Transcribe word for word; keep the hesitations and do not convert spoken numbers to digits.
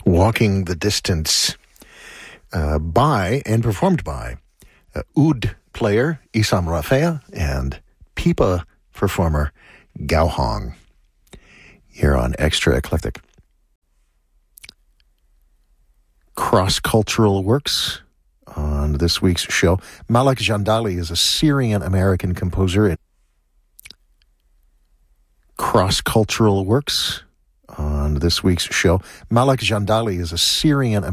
Walking the Distance uh, by and performed by uh, oud player Issam Rafea and pipa performer Gao Hong here on Extra Eclectic. Cross-cultural works on this week's show. Malek Jandali is a Syrian-American composer. Cross-cultural works on this week's show. Malek Jandali is a Syrian